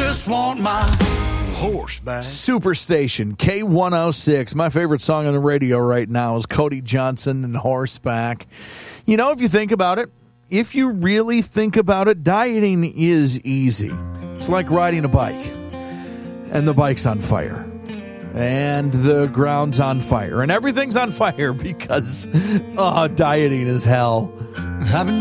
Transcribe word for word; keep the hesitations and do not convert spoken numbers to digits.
just want my horseback. Superstation K one oh six. My favorite song on the radio right now is Cody Johnson and Horseback. You know, if you think about it, if you really think about it, dieting is easy. It's like riding a bike, and the bike's on fire, and the ground's on fire, and everything's on fire because uh, dieting is hell. I've been